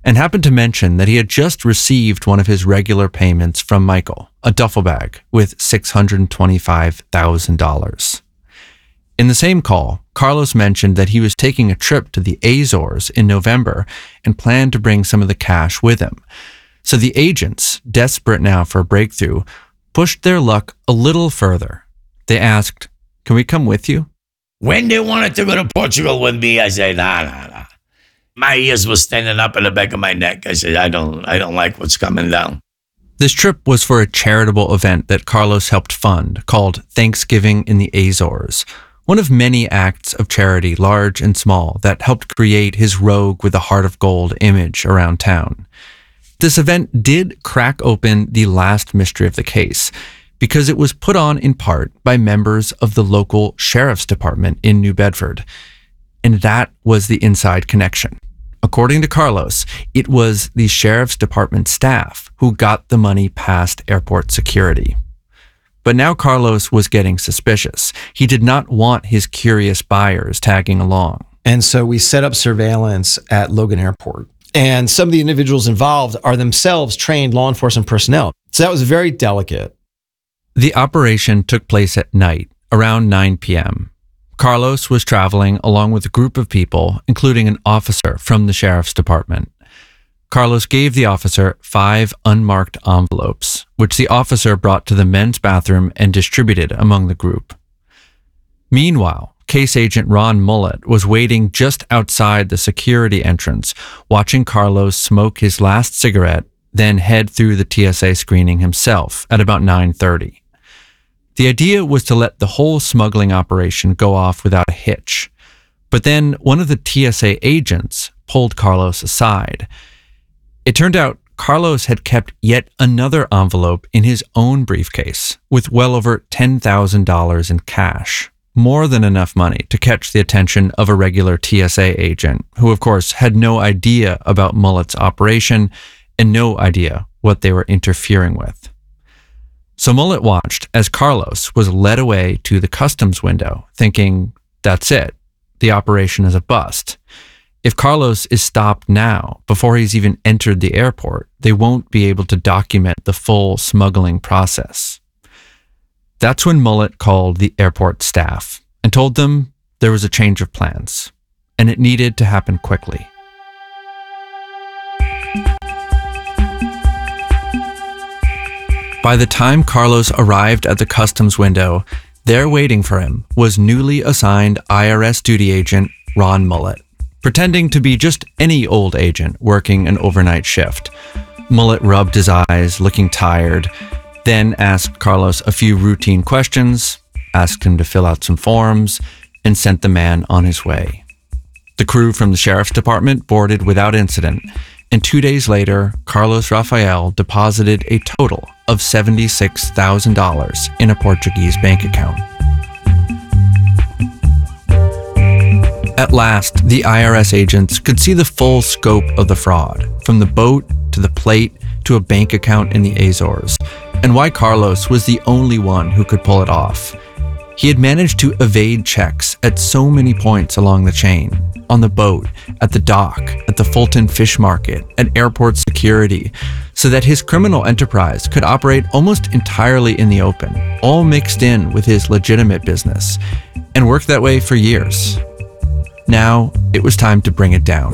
and happened to mention that he had just received one of his regular payments from Michael, a duffel bag with $625,000. In the same call, Carlos mentioned that he was taking a trip to the Azores in November and planned to bring some of the cash with him. So the agents, desperate now for a breakthrough, pushed their luck a little further. They asked, "Can we come with you?" When they wanted to go to Portugal with me, I said, nah. My ears were standing up in the back of my neck. I said, I don't like what's coming down. This trip was for a charitable event that Carlos helped fund called Thanksgiving in the Azores, one of many acts of charity, large and small, that helped create his rogue with a heart of gold image around town. This event did crack open the last mystery of the case, because it was put on in part by members of the local sheriff's department in New Bedford. And that was the inside connection. According to Carlos, it was the sheriff's department staff who got the money past airport security. But now Carlos was getting suspicious. He did not want his curious buyers tagging along. And so we set up surveillance at Logan Airport. And some of the individuals involved are themselves trained law enforcement personnel. So that was very delicate. The operation took place at night, around 9 p.m. Carlos was traveling along with a group of people, including an officer from the sheriff's department. Carlos gave the officer 5 unmarked envelopes, which the officer brought to the men's bathroom and distributed among the group. Meanwhile, case agent Ron Mullet was waiting just outside the security entrance, watching Carlos smoke his last cigarette, then head through the TSA screening himself at about 9:30. The idea was to let the whole smuggling operation go off without a hitch. But then one of the TSA agents pulled Carlos aside. It turned out Carlos had kept yet another envelope in his own briefcase with well over $10,000 in cash, more than enough money to catch the attention of a regular TSA agent, who of course had no idea about Mullet's operation and no idea what they were interfering with. So Mullet watched as Carlos was led away to the customs window, thinking, that's it, the operation is a bust. If Carlos is stopped now, before he's even entered the airport, they won't be able to document the full smuggling process. That's when Mullet called the airport staff and told them there was a change of plans, and it needed to happen quickly. By the time Carlos arrived at the customs window, there waiting for him was newly assigned IRS duty agent Ron Mullet, pretending to be just any old agent working an overnight shift. Mullet rubbed his eyes, looking tired, then asked Carlos a few routine questions, asked him to fill out some forms, and sent the man on his way. The crew from the sheriff's department boarded without incident, and 2 days later, Carlos Rafael deposited a total of $76,000 in a Portuguese bank account. At last, the IRS agents could see the full scope of the fraud, from the boat to the plate to a bank account in the Azores, and why Carlos was the only one who could pull it off. He had managed to evade checks at so many points along the chain, on the boat, at the dock, at the Fulton Fish Market, at airport security, so that his criminal enterprise could operate almost entirely in the open, all mixed in with his legitimate business, and worked that way for years. Now, it was time to bring it down.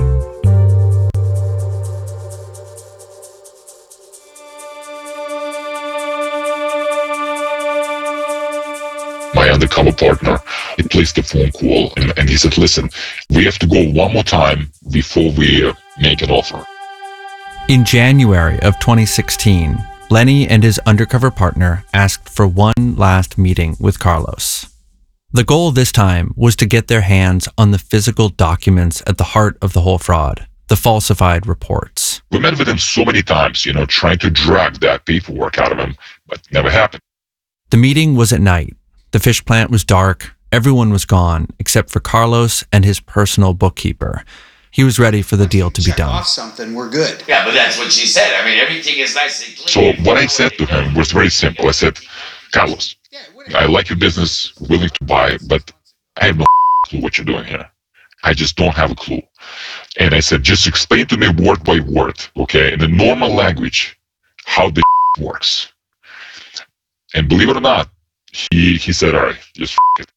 My undercover partner, he placed a phone call and he said, listen, we have to go one more time before we make an offer. In January of 2016, Lenny and his undercover partner asked for one last meeting with Carlos. The goal this time was to get their hands on the physical documents at the heart of the whole fraud, the falsified reports. We met with him so many times, trying to drag that paperwork out of him, but it never happened. The meeting was at night. The fish plant was dark. Everyone was gone except for Carlos and his personal bookkeeper. He was ready for the deal to be done. Check off something, we're good. Yeah, but that's what she said. I mean, everything is nice and So clean. what I said to him was very simple. I said, Carlos, I like your business, willing to buy, but I have no clue what you're doing here. I just don't have a clue. And I said, just explain to me word by word, okay, in the normal language, how the works. And believe it or not, he said, all right, just it.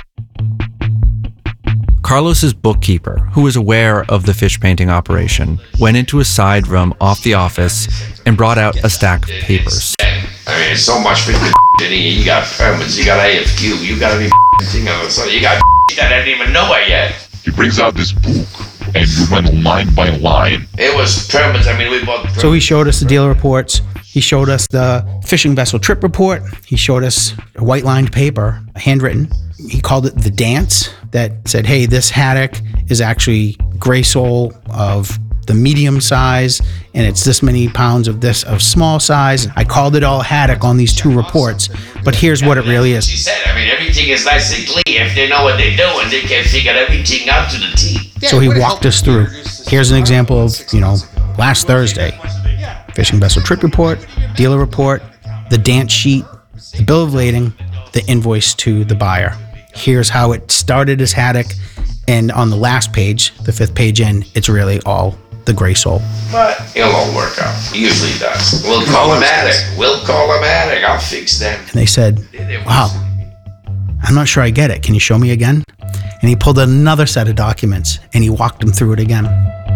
Carlos's bookkeeper, who was aware of the fish painting operation, went into a side room off the office and brought out a stack of papers. I mean, it's so much for you got permits, you got AFQ, you got to be so you got that I didn't even know it yet. He brings out this book, and we went line by line. It was permits. I mean, we bought. So he showed us the dealer reports. He showed us the fishing vessel trip report. He showed us a white-lined paper, handwritten. He called it the dance that said, hey, this haddock is actually gray sole of the medium size, and it's this many pounds of this of small size. I called it all haddock on these 2 reports, but here's what it really is. He said, I mean, everything is nice and clear. If they know what they're doing, they can figure everything out to the T. So he walked us through. Here's an example of, last Thursday. Fishing vessel trip report, dealer report, the dance sheet, the bill of lading, the invoice to the buyer. Here's how it started as haddock, and on the last page, the 5th page in, it's really all the gray sole. But it'll all work out. He usually does. We'll call him haddock. We'll call him haddock. I'll fix them. And they said, wow, I'm not sure I get it. Can you show me again? And he pulled another set of documents and he walked them through it again.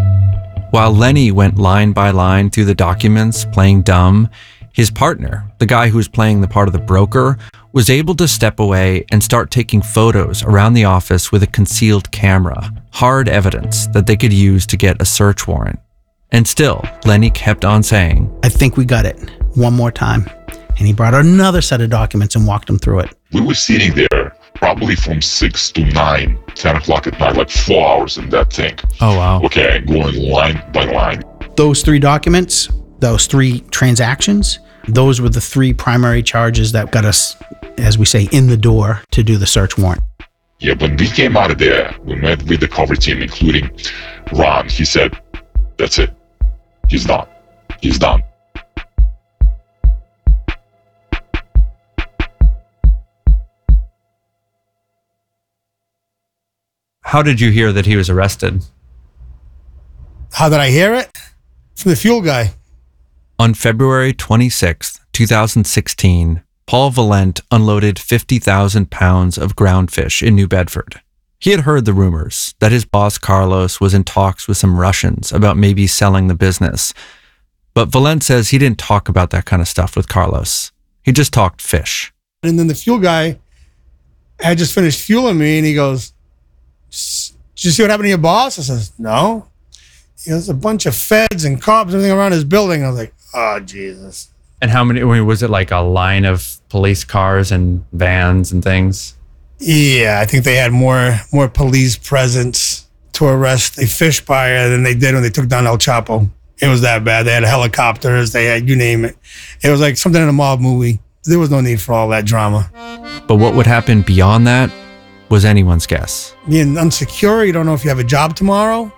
While Lenny went line by line through the documents, playing dumb, his partner, the guy who was playing the part of the broker, was able to step away and start taking photos around the office with a concealed camera, hard evidence that they could use to get a search warrant. And still, Lenny kept on saying, I think we got it. One more time. And he brought out another set of documents and walked them through it. We were sitting there probably from 6 to 9, 10 o'clock at night, like 4 hours in that thing. oh wow. Okay, going line by line. Those 3 documents, those 3 transactions, those were the 3 primary charges that got us, as we say, in the door to do the search warrant. Yeah, when we came out of there, we met with the cover team, including Ron. He said, that's it. He's done. He's done. How did you hear that he was arrested? How did I hear it? From the fuel guy. On February 26, 2016, Paul Valent unloaded 50,000 pounds of ground fish in New Bedford. He had heard the rumors that his boss Carlos was in talks with some Russians about maybe selling the business. But Valent says he didn't talk about that kind of stuff with Carlos. He just talked fish. And then the fuel guy had just finished fueling me, and he goes, did you see what happened to your boss? I says, no. He goes, a bunch of feds and cops, everything around his building. I was like, oh, Jesus. And how many, was it like a line of police cars and vans and things? Yeah, I think they had more police presence to arrest a fish buyer than they did when they took down El Chapo. It was that bad. They had helicopters, they had, you name it. It was like something in a mob movie. There was no need for all that drama. But what would happen beyond that was anyone's guess. Being unsecure, you don't know if you have a job tomorrow.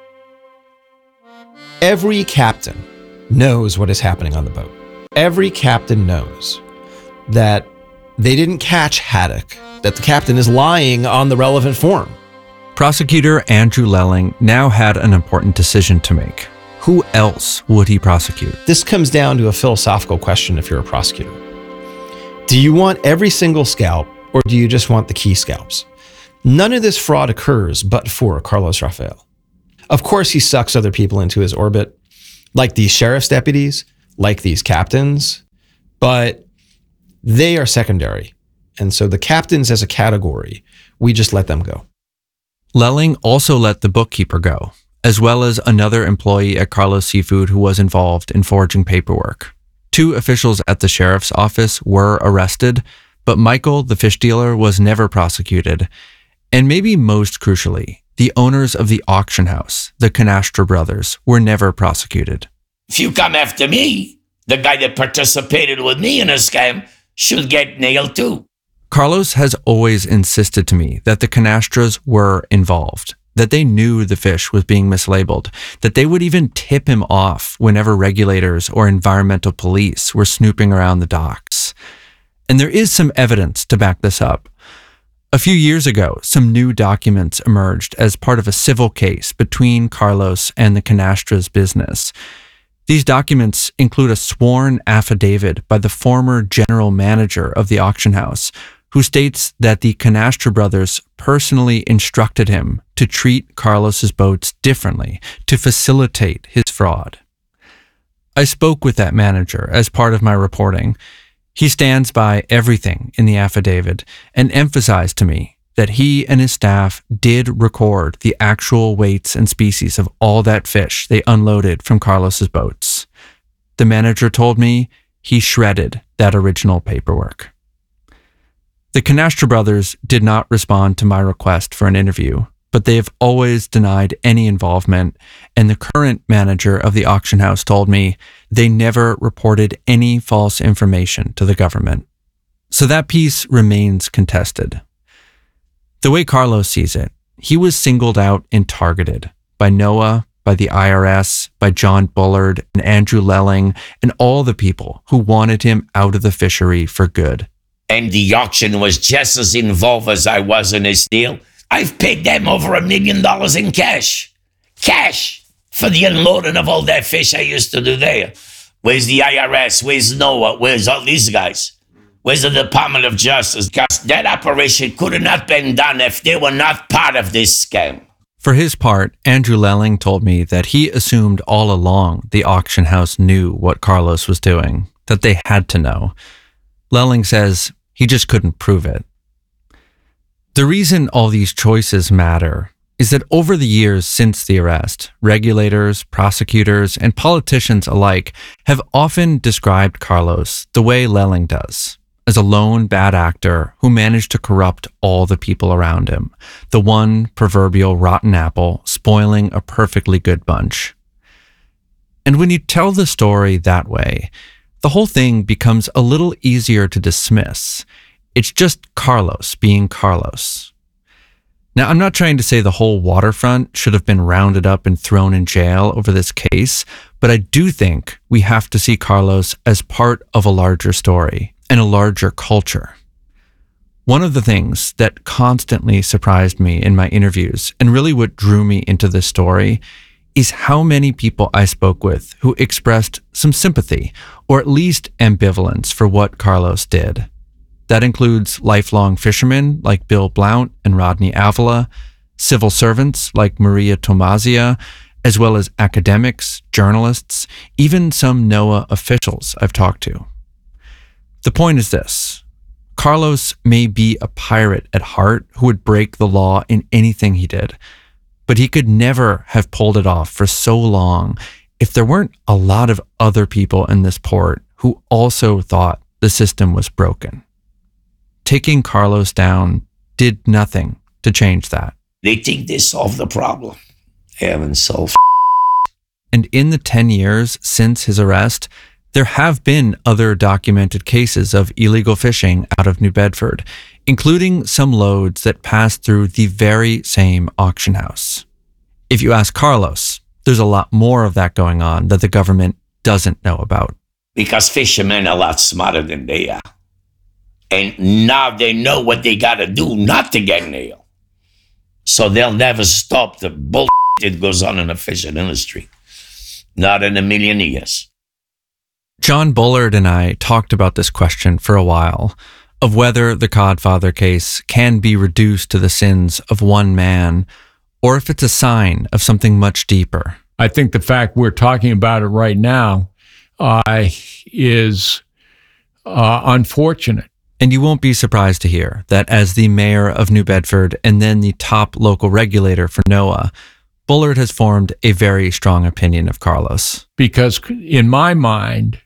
Every captain knows what is happening on the boat. Every captain knows that they didn't catch haddock, that the captain is lying on the relevant form. Prosecutor Andrew Lelling now had an important decision to make. Who else would he prosecute? This comes down to a philosophical question if you're a prosecutor. Do you want every single scalp, or do you just want the key scalps? None of this fraud occurs but for Carlos Rafael. Of course, he sucks other people into his orbit, like these sheriff's deputies, like these captains, but they are secondary. And so the captains as a category, we just let them go. Lelling also let the bookkeeper go, as well as another employee at Carlos Seafood who was involved in forging paperwork. 2 officials at the sheriff's office were arrested, but Michael, the fish dealer, was never prosecuted. And maybe most crucially, the owners of the auction house, the Canastra brothers, were never prosecuted. If you come after me, the guy that participated with me in a scam should get nailed too. Carlos has always insisted to me that the Canastras were involved, that they knew the fish was being mislabeled, that they would even tip him off whenever regulators or environmental police were snooping around the docks. And there is some evidence to back this up. A few years ago, some new documents emerged as part of a civil case between Carlos and the Canastra's business. These documents include a sworn affidavit by the former general manager of the auction house, who states that the Canastra brothers personally instructed him to treat Carlos's boats differently to facilitate his fraud. I spoke with that manager as part of my reporting. He stands by everything in the affidavit and emphasized to me that he and his staff did record the actual weights and species of all that fish they unloaded from Carlos's boats. The manager told me he shredded that original paperwork. The Canastra brothers did not respond to my request for an interview, but they have always denied any involvement, and the current manager of the auction house told me they never reported any false information to the government. So that piece remains contested. The way Carlos sees it, he was singled out and targeted by NOAA, by the IRS, by John Bullard and Andrew Lelling, and all the people who wanted him out of the fishery for good. And the auction was just as involved as I was in this deal. I've paid them over $1 million in cash. Cash for the unloading of all that fish I used to do there. Where's the IRS? Where's NOAA? Where's all these guys? Where's the Department of Justice? Because that operation could have not been done if they were not part of this scam. For his part, Andrew Lelling told me that he assumed all along the auction house knew what Carlos was doing, that they had to know. Lelling says he just couldn't prove it. The reason all these choices matter is that over the years since the arrest, regulators, prosecutors, and politicians alike have often described Carlos the way Lelling does, as a lone bad actor who managed to corrupt all the people around him, the one proverbial rotten apple spoiling a perfectly good bunch. And when you tell the story that way, the whole thing becomes a little easier to dismiss. It's just Carlos being Carlos. Now, I'm not trying to say the whole waterfront should have been rounded up and thrown in jail over this case, but I do think we have to see Carlos as part of a larger story and a larger culture. One of the things that constantly surprised me in my interviews, and really what drew me into this story, is how many people I spoke with who expressed some sympathy, or at least ambivalence for what Carlos did. That includes lifelong fishermen like Bill Blount and Rodney Avila, civil servants like Maria Tomazia, as well as academics, journalists, even some NOAA officials I've talked to. The point is this: Carlos may be a pirate at heart who would break the law in anything he did, but he could never have pulled it off for so long if there weren't a lot of other people in this port who also thought the system was broken. Taking Carlos down did nothing to change that. They think they solved the problem. They haven't solved. And in the 10 years since his arrest, there have been other documented cases of illegal fishing out of New Bedford, including some loads that passed through the very same auction house. If you ask Carlos, there's a lot more of that going on that the government doesn't know about. Because fishermen are a lot smarter than they are. And now they know what they got to do not to get nailed. So they'll never stop the bullshit that goes on in the fishing industry. Not in a million years. John Bullard and I talked about this question for a while, of whether the Codfather case can be reduced to the sins of one man, or if it's a sign of something much deeper. I think the fact we're talking about it right now is unfortunate. And you won't be surprised to hear that as the mayor of New Bedford and then the top local regulator for NOAA, Bullard has formed a very strong opinion of Carlos. Because in my mind,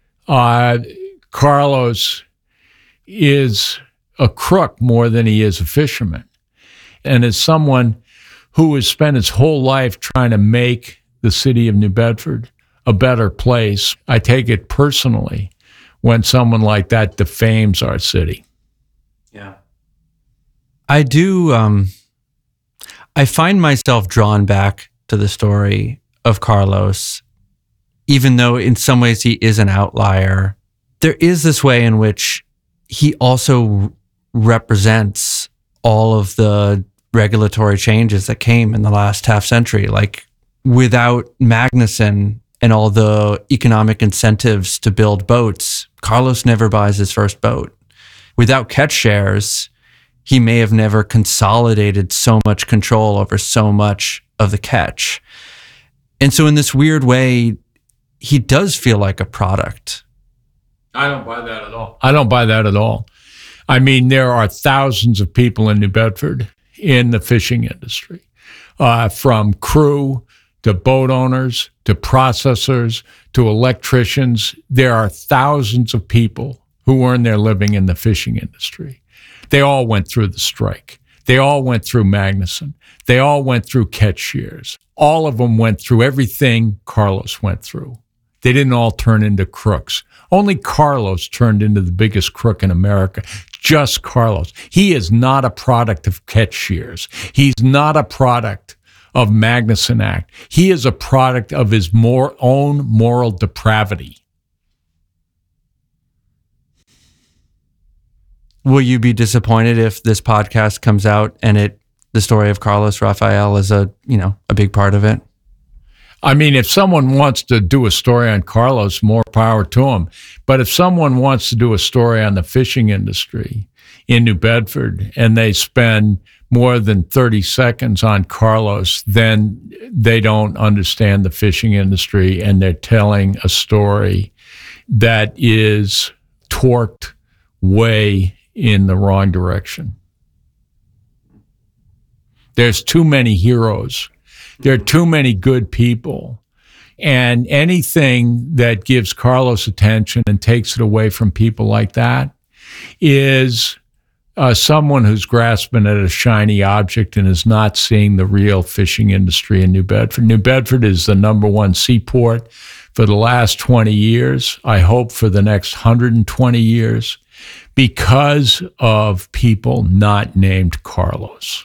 Carlos is a crook more than he is a fisherman. And as someone who has spent his whole life trying to make the city of New Bedford a better place, I take it personally when someone like that defames our city. Yeah. I do, I find myself drawn back to the story of Carlos, even though in some ways he is an outlier. There is this way in which he also represents all of the regulatory changes that came in the last half century. Like, without Magnuson and all the economic incentives to build boats, Carlos never buys his first boat. Without catch shares, he may have never consolidated so much control over so much of the catch. And so in this weird way, he does feel like a product. I don't buy that at all. I don't buy that at all. I mean, there are thousands of people in New Bedford in the fishing industry, from crew to boat owners to processors to electricians. There are thousands of people who earn their living in the fishing industry. They all went through the strike. They all went through Magnuson. They all went through catch shears. All of them went through everything Carlos went through. They didn't all turn into crooks. Only Carlos turned into the biggest crook in America. Just Carlos. He is not a product of catch shears. He's not a product of Magnuson Act. He is a product of his own moral depravity. Will you be disappointed if this podcast comes out and the story of Carlos Rafael is a big part of it? I mean, if someone wants to do a story on Carlos, more power to him. But if someone wants to do a story on the fishing industry in New Bedford and they spend more than 30 seconds on Carlos, then they don't understand the fishing industry and they're telling a story that is torqued way in the wrong direction. There's too many heroes. There are too many good people. And anything that gives Carlos attention and takes it away from people like that is someone who's grasping at a shiny object and is not seeing the real fishing industry in New Bedford. New Bedford is the #1 seaport for the last 20 years, I hope for the next 120 years, because of people not named Carlos.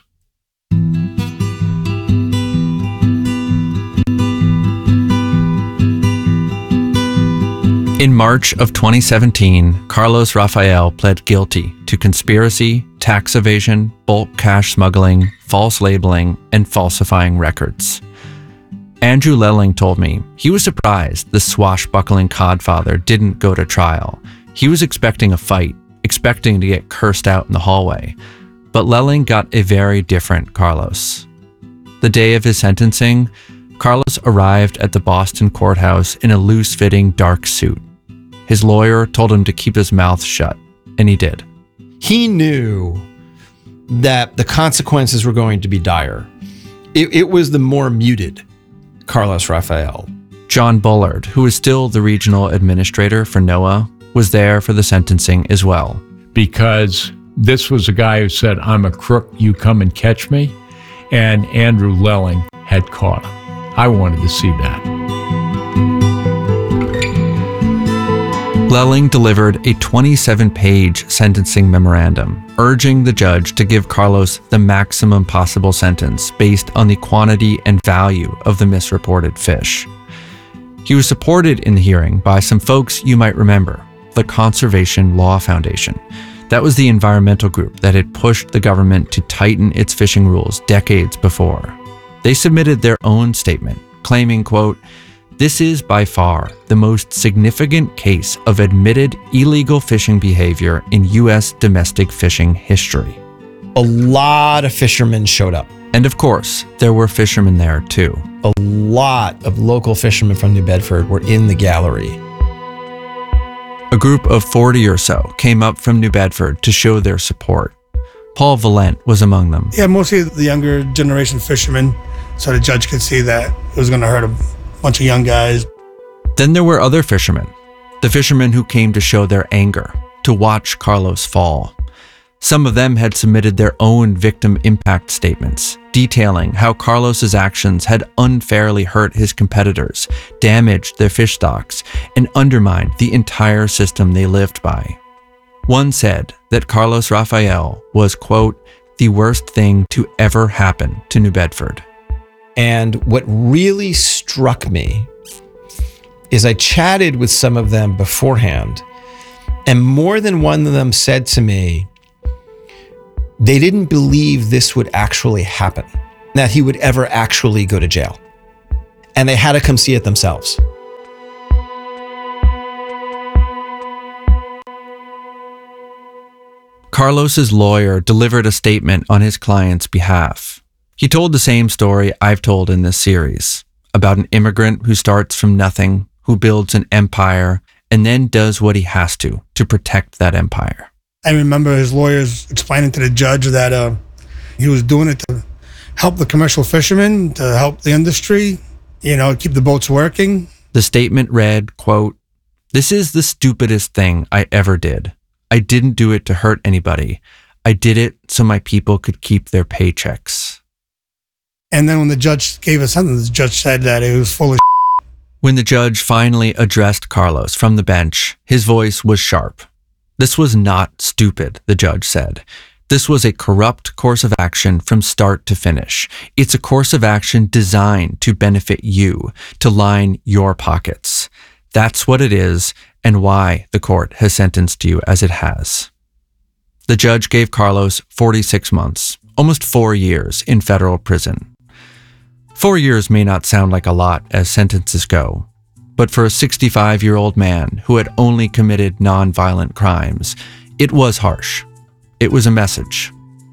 In March of 2017, Carlos Rafael pled guilty to conspiracy, tax evasion, bulk cash smuggling, false labeling, and falsifying records. Andrew Lelling told me he was surprised the swashbuckling codfather didn't go to trial. He was expecting a fight, expecting to get cursed out in the hallway. But Lelling got a very different Carlos. The day of his sentencing, Carlos arrived at the Boston courthouse in a loose-fitting dark suit. His lawyer told him to keep his mouth shut, and he did. He knew that the consequences were going to be dire. It was the more muted Carlos Rafael. John Bullard, who is still the regional administrator for NOAA, was there for the sentencing as well. Because this was a guy who said, I'm a crook, you come and catch me. And Andrew Lelling had caught him. I wanted to see that. Lelling delivered a 27-page sentencing memorandum urging the judge to give Carlos the maximum possible sentence based on the quantity and value of the misreported fish. He was supported in the hearing by some folks you might remember, the Conservation Law Foundation. That was the environmental group that had pushed the government to tighten its fishing rules decades before. They submitted their own statement, claiming, quote, "This is by far the most significant case of admitted illegal fishing behavior in U.S. domestic fishing history." A lot of fishermen showed up. And of course, there were fishermen there too. A lot of local fishermen from New Bedford were in the gallery. A group of 40 or so came up from New Bedford to show their support. Paul Valent was among them. Yeah, mostly the younger generation fishermen, so the judge could see that it was going to hurt a bunch of young guys. Then there were other fishermen, the fishermen who came to show their anger, to watch Carlos fall. Some of them had submitted their own victim impact statements, detailing how Carlos's actions had unfairly hurt his competitors, damaged their fish stocks, and undermined the entire system they lived by. One said that Carlos Rafael was, quote, "the worst thing to ever happen to New Bedford." And what really struck me is I chatted with some of them beforehand, and more than one of them said to me, They didn't believe this would actually happen, that he would ever actually go to jail. And they had to come see it themselves. Carlos's lawyer delivered a statement on his client's behalf. He told the same story I've told in this series, about an immigrant who starts from nothing, who builds an empire, and then does what he has to protect that empire. I remember his lawyers explaining to the judge that he was doing it to help the commercial fishermen, to help the industry, keep the boats working. The statement read, quote, "This is the stupidest thing I ever did. I didn't do it to hurt anybody. I did it so my people could keep their paychecks." And then when the judge gave a sentence, the judge said that it was full of When the judge finally addressed Carlos from the bench, his voice was sharp. This was not stupid, the judge said. This was a corrupt course of action from start to finish. It's a course of action designed to benefit you, to line your pockets. That's what it is and why the court has sentenced you as it has. The judge gave Carlos 46 months, almost 4 years in federal prison. 4 years may not sound like a lot as sentences go, but for a 65-year-old man who had only committed non-violent crimes, it was harsh. It was a message.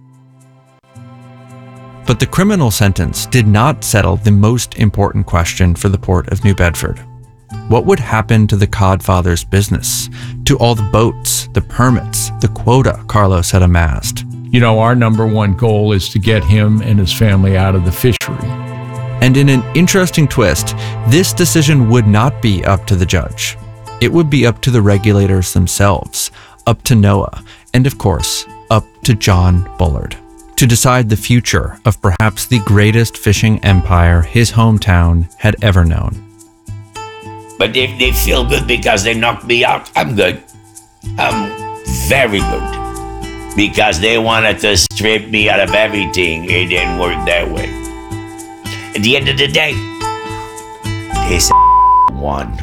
But the criminal sentence did not settle the most important question for the Port of New Bedford. What would happen to the Codfather's business, to all the boats, the permits, the quota Carlos had amassed? Our number one goal is to get him and his family out of the fishery. And in an interesting twist, this decision would not be up to the judge. It would be up to the regulators themselves, up to NOAA, and of course, up to John Bullard, to decide the future of perhaps the greatest fishing empire his hometown had ever known. But if they feel good because they knocked me out, I'm good. I'm very good. Because they wanted to strip me out of everything. It didn't work that way. At the end of the day, they won.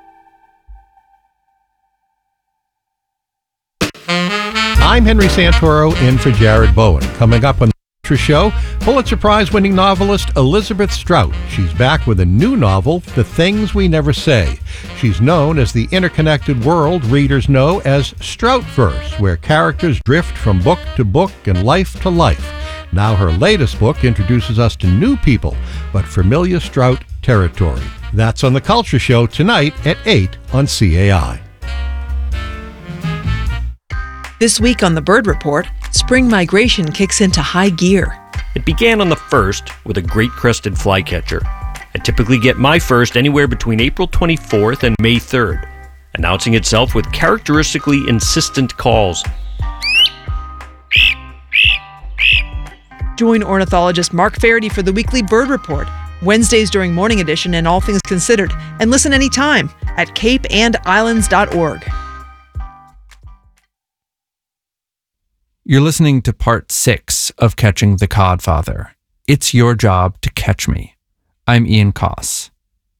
I'm Henry Santoro in for Jared Bowen. Coming up on the show, Pulitzer Prize-winning novelist Elizabeth Strout. She's back with a new novel, The Things We Never Say. She's known as the interconnected world readers know as Stroutverse, where characters drift from book to book and life to life. Now her latest book introduces us to new people, but familiar Strout territory. That's on The Culture Show tonight at 8 on CAI. This week on the Bird Report, spring migration kicks into high gear. It began on the 1st with a great crested flycatcher. I typically get my first anywhere between April 24th and May 3rd, announcing itself with characteristically insistent calls. Join ornithologist Mark Faraday for the weekly Bird Report, Wednesdays during Morning Edition and All Things Considered, and listen anytime at capeandislands.org. You're listening to part 6 of Catching the Codfather. It's your job to catch me. I'm Ian Koss.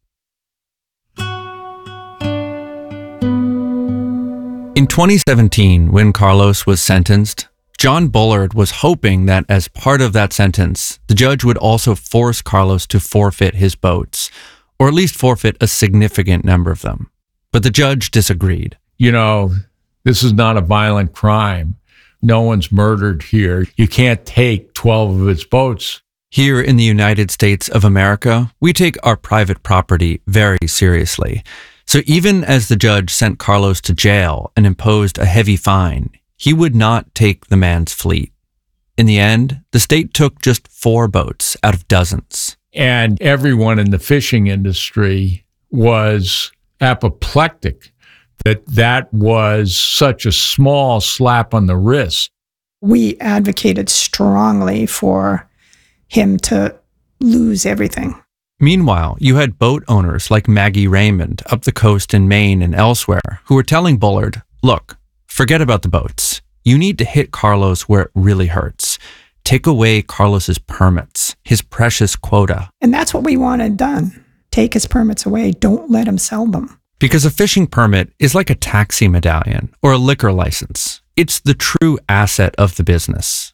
In 2017, when Carlos was sentenced, John Bullard was hoping that as part of that sentence, the judge would also force Carlos to forfeit his boats, or at least forfeit a significant number of them. But the judge disagreed. This is not a violent crime. No one's murdered here. You can't take 12 of its boats. Here in the United States of America, we take our private property very seriously. So even as the judge sent Carlos to jail and imposed a heavy fine, he would not take the man's fleet. In the end, the state took just 4 boats out of dozens. And everyone in the fishing industry was apoplectic that was such a small slap on the wrist. We advocated strongly for him to lose everything. Meanwhile, you had boat owners like Maggie Raymond up the coast in Maine and elsewhere who were telling Bullard, look, forget about the boats. You need to hit Carlos where it really hurts. Take away Carlos's permits, his precious quota. And that's what we wanted done. Take his permits away. Don't let him sell them. Because a fishing permit is like a taxi medallion or a liquor license. It's the true asset of the business.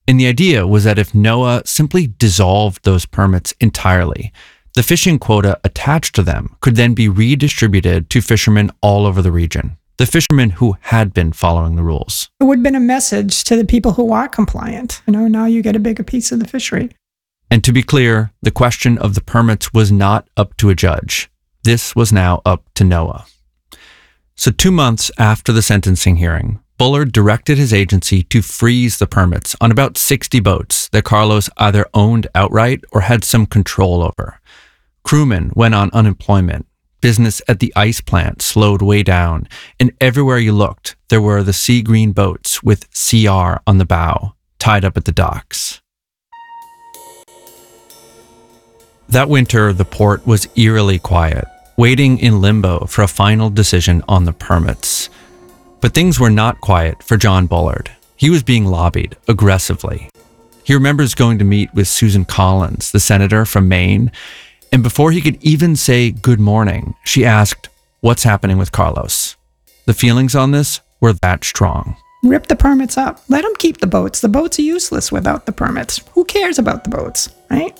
And the idea was that if NOAA simply dissolved those permits entirely, the fishing quota attached to them could then be redistributed to fishermen all over the region, the fishermen who had been following the rules. It would have been a message to the people who are compliant. Now you get a bigger piece of the fishery. And to be clear, the question of the permits was not up to a judge. This was now up to NOAA. So 2 months after the sentencing hearing, Bullard directed his agency to freeze the permits on about 60 boats that Carlos either owned outright or had some control over. Crewmen went on unemployment. Business at the ice plant slowed way down, and everywhere you looked, there were the sea green boats with CR on the bow, tied up at the docks. That winter, the port was eerily quiet, waiting in limbo for a final decision on the permits. But things were not quiet for John Bullard. He was being lobbied aggressively. He remembers going to meet with Susan Collins, the senator from Maine, and before he could even say good morning, she asked, "What's happening with Carlos?" The feelings on this were that strong. Rip the permits up. Let them keep the boats. The boats are useless without the permits. Who cares about the boats, right?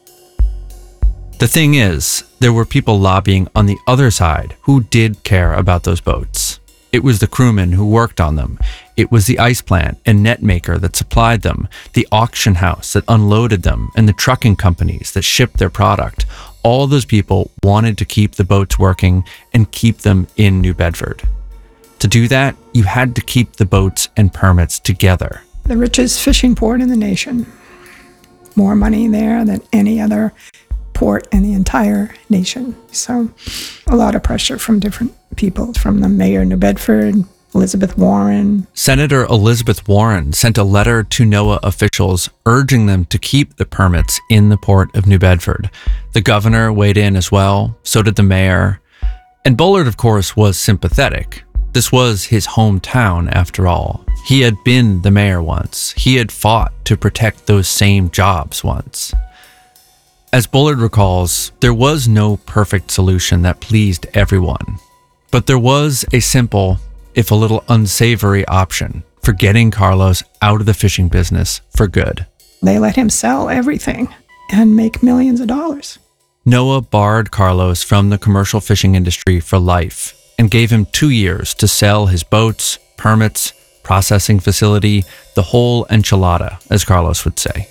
The thing is, there were people lobbying on the other side who did care about those boats. It was the crewmen who worked on them. It was the ice plant and net maker that supplied them, the auction house that unloaded them, and the trucking companies that shipped their product. All those people wanted to keep the boats working and keep them in New Bedford. To do that, you had to keep the boats and permits together. The richest fishing port in the nation. More money there than any other port in the entire nation. So a lot of pressure from different people, from the mayor of New Bedford, Elizabeth Warren. Senator Elizabeth Warren sent a letter to NOAA officials urging them to keep the permits in the port of New Bedford. The governor weighed in as well, so did the mayor. And Bullard, of course, was sympathetic. This was his hometown, after all. He had been the mayor once. He had fought to protect those same jobs once. As Bullard recalls, there was no perfect solution that pleased everyone. But there was a simple, if a little unsavory option for getting Carlos out of the fishing business for good. They let him sell everything and make millions of dollars. NOAA barred Carlos from the commercial fishing industry for life and gave him 2 years to sell his boats, permits, processing facility, the whole enchilada, as Carlos would say.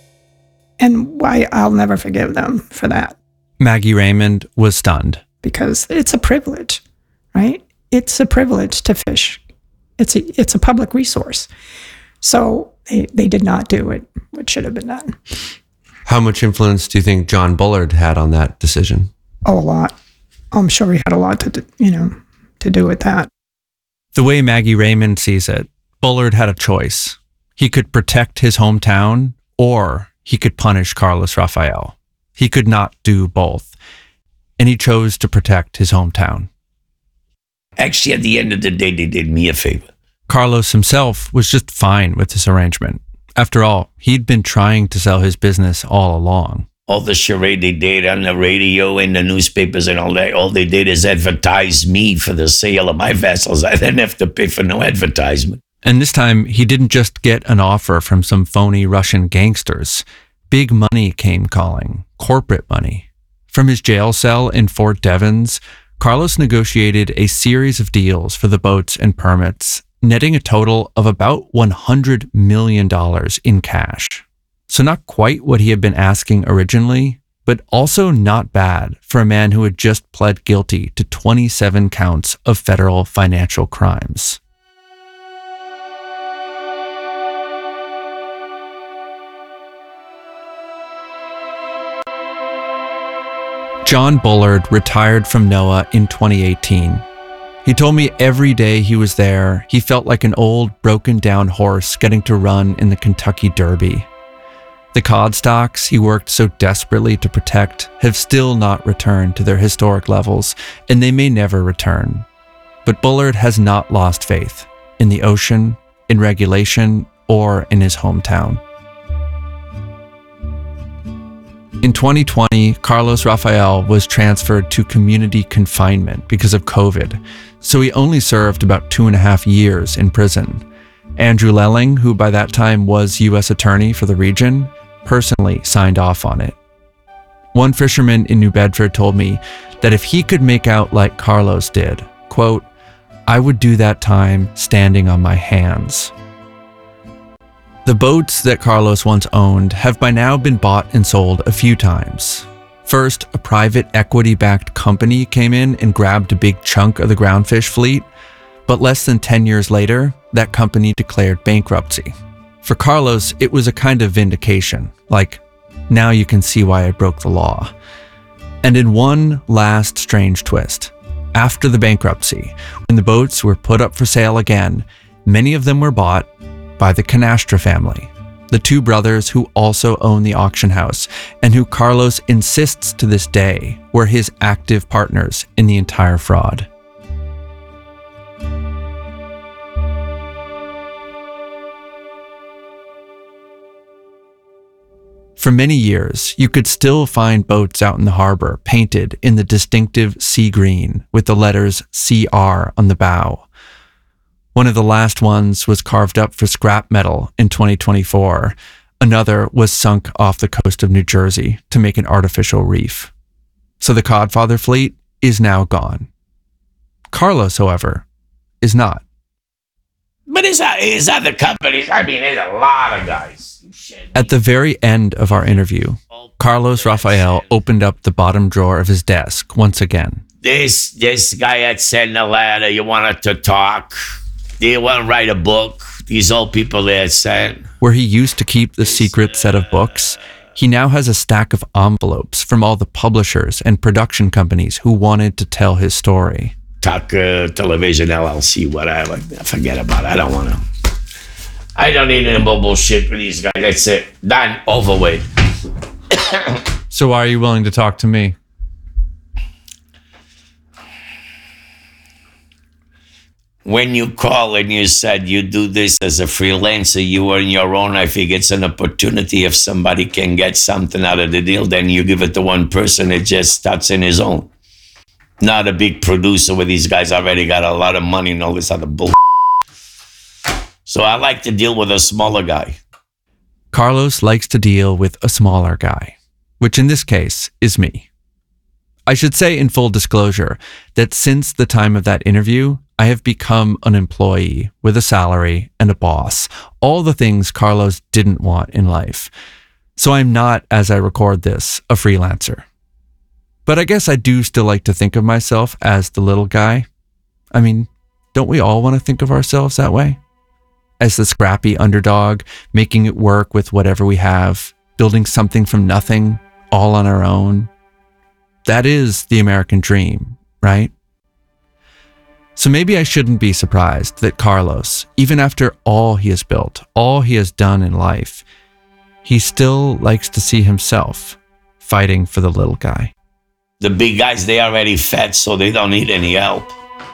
And why I'll never forgive them for that. Maggie Raymond was stunned. Because it's a privilege, right? It's a privilege to fish. It's a public resource. So they did not do what should have been done. How much influence do you think John Bullard had on that decision? Oh, a lot. I'm sure he had a lot to do with that. The way Maggie Raymond sees it, Bullard had a choice. He could protect his hometown, or he could punish Carlos Rafael. He could not do both. And he chose to protect his hometown. Actually, at the end of the day, they did me a favor. Carlos himself was just fine with this arrangement. After all, he'd been trying to sell his business all along. All the charade they did on the radio and the newspapers and all that, all they did is advertise me for the sale of my vessels. I didn't have to pay for no advertisement. And this time, he didn't just get an offer from some phony Russian gangsters. Big money came calling, corporate money. From his jail cell in Fort Devens, Carlos negotiated a series of deals for the boats and permits, netting a total of about $100 million in cash. So not quite what he had been asking originally, but also not bad for a man who had just pled guilty to 27 counts of federal financial crimes. John Bullard retired from NOAA in 2018. He told me every day he was there, he felt like an old, broken-down horse getting to run in the Kentucky Derby. The cod stocks he worked so desperately to protect have still not returned to their historic levels, and they may never return. But Bullard has not lost faith in the ocean, in regulation, or in his hometown. In 2020, Carlos Rafael was transferred to community confinement because of COVID, so he only served about 2.5 years in prison. Andrew Lelling, who by that time was U.S. Attorney for the region, personally signed off on it. One fisherman in New Bedford told me that if he could make out like Carlos did, quote, I would do that time standing on my hands. The boats that Carlos once owned have by now been bought and sold a few times. First, a private equity-backed company came in and grabbed a big chunk of the groundfish fleet, but less than 10 years later, that company declared bankruptcy. For Carlos, it was a kind of vindication, like, now you can see why I broke the law. And in one last strange twist, after the bankruptcy, when the boats were put up for sale again, many of them were bought by the Canastra family, the two brothers who also own the auction house and who Carlos insists to this day were his active partners in the entire fraud. For many years, you could still find boats out in the harbor painted in the distinctive sea green with the letters CR on the bow. One of the last ones was carved up for scrap metal in 2024. Another was sunk off the coast of New Jersey to make an artificial reef. So the Codfather fleet is now gone. Carlos, however, is not. But his other companies, I mean, there's a lot of guys. At the very end of our interview, Carlos Rafael opened up the bottom drawer of his desk once again. This guy had sent a letter. You wanted to talk. You want to write a book. These old people they had sent. Where he used to keep the secret set of books, he now has a stack of envelopes from all the publishers and production companies who wanted to tell his story. Talk Television LLC, whatever. Forget about it. I don't need any bullshit with these guys. That's it. Done. Over with. So why are you willing to talk to me? When you call and you said you do this as a freelancer, you earn your own. I think it's an opportunity. If somebody can get something out of the deal, then you give it to one person. It just starts in his own. Not a big producer where these guys already got a lot of money and all this other bullshit. So I like to deal with a smaller guy. Carlos likes to deal with a smaller guy, which in this case is me. I should say in full disclosure that since the time of that interview, I have become an employee with a salary and a boss, all the things Carlos didn't want in life. So I'm not, as I record this, a freelancer. But I guess I do still like to think of myself as the little guy. I mean, don't we all want to think of ourselves that way? As the scrappy underdog, making it work with whatever we have, building something from nothing, all on our own. That is the American dream, right? So maybe I shouldn't be surprised that Carlos, even after all he has built, all he has done in life, he still likes to see himself fighting for the little guy. The big guys, they already fed, so they don't need any help.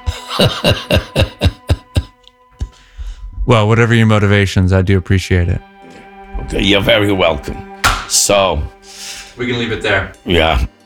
Well, whatever your motivations, I do appreciate it. Okay, you're very welcome. So... we can leave it there. Yeah.